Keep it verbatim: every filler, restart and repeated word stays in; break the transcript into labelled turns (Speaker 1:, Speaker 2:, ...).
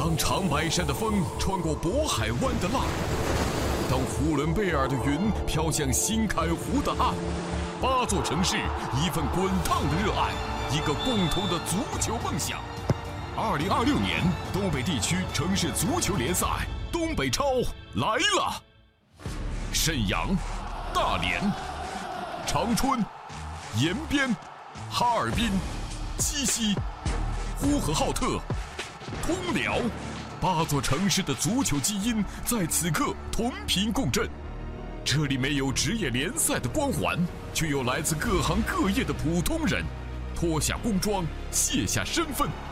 Speaker 1: 当长白山的风穿过渤海湾的浪，当呼伦贝尔的云飘向新开湖的岸，八座城市，一份滚烫的热爱，一个共同的足球梦想。二零二六年东北地区城市足球联赛东北超来了！沈阳、大连、长春、延边、哈尔滨、鸡西、呼和浩特、通辽，八座城市的足球基因在此刻同频共振。这里没有职业联赛的光环，却有来自各行各业的普通人，脱下工装，卸下身份，